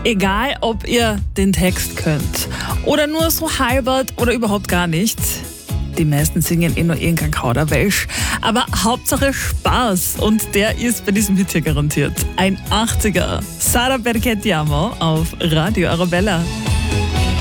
Egal, ob ihr den Text könnt oder nur so halbert oder überhaupt gar nicht. Die meisten singen nur irgendein Kauderwelsch. Aber Hauptsache Spaß. Und der ist bei diesem Hit hier garantiert. Ein 80er. Sara Perché ti amo auf Radio Arabella.